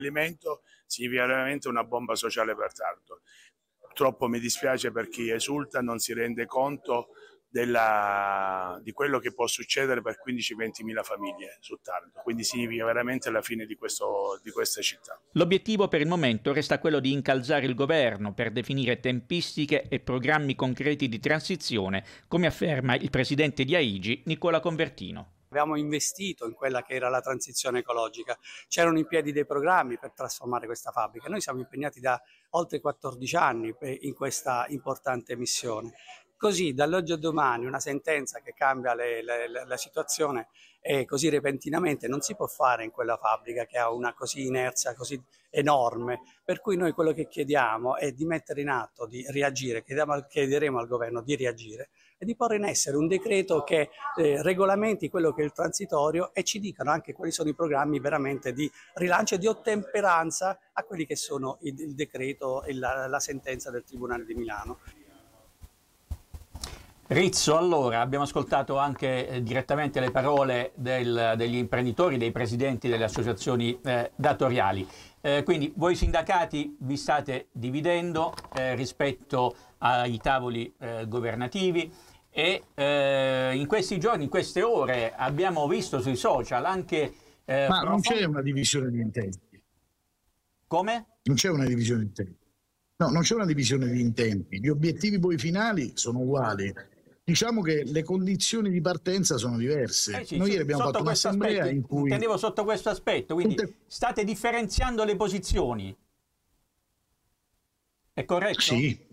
L'alimento significa veramente una bomba sociale per Taranto. Purtroppo mi dispiace per chi esulta, non si rende conto di quello che può succedere per 15-20 mila famiglie su Taranto, quindi significa veramente la fine di questa città. L'obiettivo per il momento resta quello di incalzare il governo per definire tempistiche e programmi concreti di transizione, come afferma il presidente di AIGI, Nicola Convertino. Abbiamo investito in quella che era la transizione ecologica, c'erano in piedi dei programmi per trasformare questa fabbrica. Noi siamo impegnati da oltre 14 anni in questa importante missione. Così dall'oggi al domani una sentenza che cambia la situazione così repentinamente non si può fare in quella fabbrica che ha una così inerzia così enorme, per cui noi quello che chiediamo è di mettere in atto, di reagire, chiederemo al governo di reagire e di porre in essere un decreto che regolamenti quello che è il transitorio e ci dicano anche quali sono i programmi veramente di rilancio e di ottemperanza a quelli che sono il decreto e la sentenza del Tribunale di Milano. Rizzo, allora abbiamo ascoltato anche direttamente le parole degli imprenditori, dei presidenti delle associazioni datoriali. Quindi voi sindacati vi state dividendo rispetto ai tavoli governativi e in questi giorni, in queste ore abbiamo visto sui social anche... Ma non c'è una divisione di intenti. Come? Non c'è una divisione di intenti. No, non c'è una divisione di intenti. Gli obiettivi poi finali sono uguali. Diciamo che le condizioni di partenza sono diverse. Sì, noi ieri abbiamo fatto un'assemblea in cui... Intendevo sotto questo aspetto, quindi state differenziando le posizioni. È corretto? Sì.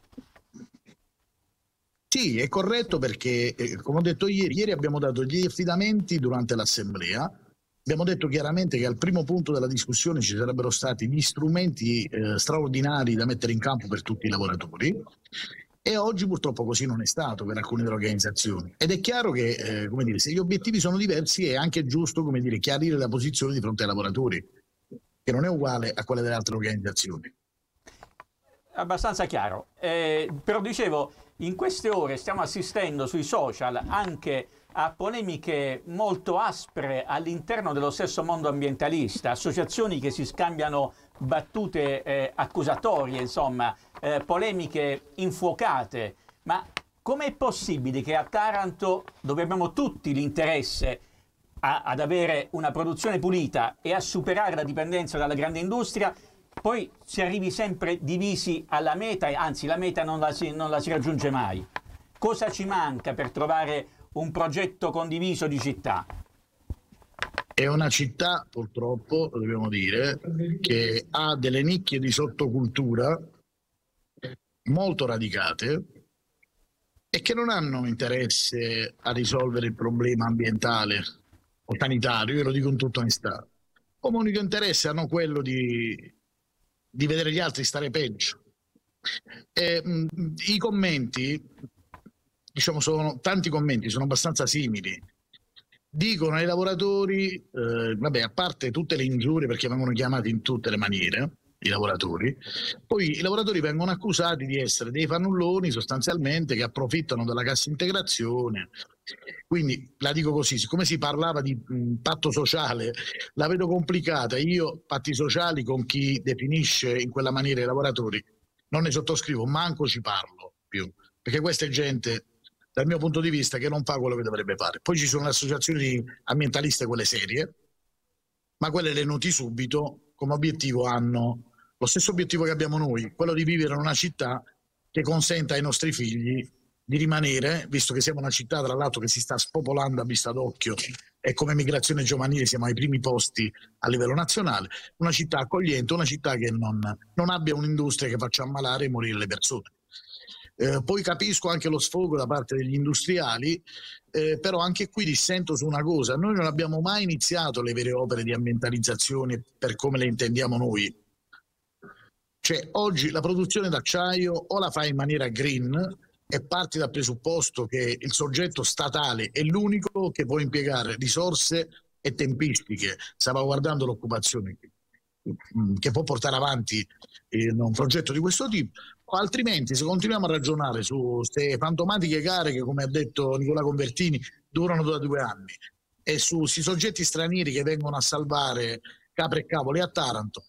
Sì, è corretto perché, come ho detto ieri abbiamo dato gli affidamenti durante l'assemblea. Abbiamo detto chiaramente che al primo punto della discussione ci sarebbero stati gli strumenti straordinari da mettere in campo per tutti i lavoratori. E oggi purtroppo così non è stato per alcune delle organizzazioni ed è chiaro che come dire, se gli obiettivi sono diversi è anche giusto come dire, chiarire la posizione di fronte ai lavoratori, che non è uguale a quella delle altre organizzazioni. Abbastanza chiaro, però dicevo, in queste ore stiamo assistendo sui social anche a polemiche molto aspre all'interno dello stesso mondo ambientalista, associazioni che si scambiano battute accusatorie, insomma, polemiche infuocate. Ma com'è possibile che a Taranto, dove abbiamo tutti l'interesse ad avere una produzione pulita e a superare la dipendenza dalla grande industria, poi si arrivi sempre divisi alla meta, e anzi la meta non la si raggiunge mai? Cosa ci manca per trovare un progetto condiviso di città? È una città, purtroppo, dobbiamo dire, che ha delle nicchie di sottocultura molto radicate e che non hanno interesse a risolvere il problema ambientale o sanitario, io lo dico in tutta onestà. Come unico interesse hanno quello di vedere gli altri stare peggio. I commenti, diciamo, tanti commenti sono abbastanza simili. Dicono ai lavoratori, vabbè, a parte tutte le ingiurie perché vengono chiamati in tutte le maniere i lavoratori, poi i lavoratori vengono accusati di essere dei fannulloni sostanzialmente che approfittano della cassa integrazione. Quindi la dico così, siccome si parlava di patto sociale, la vedo complicata. Io patti sociali con chi definisce in quella maniera i lavoratori non ne sottoscrivo, manco ci parlo più, perché questa è gente, dal mio punto di vista, che non fa quello che dovrebbe fare. Poi ci sono le associazioni ambientaliste, quelle serie, ma quelle le noti subito, come obiettivo hanno lo stesso obiettivo che abbiamo noi, quello di vivere in una città che consenta ai nostri figli di rimanere, visto che siamo una città tra l'altro che si sta spopolando a vista d'occhio e come migrazione giovanile siamo ai primi posti a livello nazionale, una città accogliente, una città che non abbia un'industria che faccia ammalare e morire le persone. Poi capisco anche lo sfogo da parte degli industriali, però anche qui dissento su una cosa: noi non abbiamo mai iniziato le vere opere di ambientalizzazione per come le intendiamo noi. Cioè oggi la produzione d'acciaio o la fai in maniera green e parti dal presupposto che il soggetto statale è l'unico che può impiegare risorse e tempistiche salvaguardando l'occupazione che può portare avanti un progetto di questo tipo, o altrimenti se continuiamo a ragionare su queste fantomatiche gare che, come ha detto Nicola Convertini, durano da 2 anni e su questi soggetti stranieri che vengono a salvare capre e cavoli a Taranto,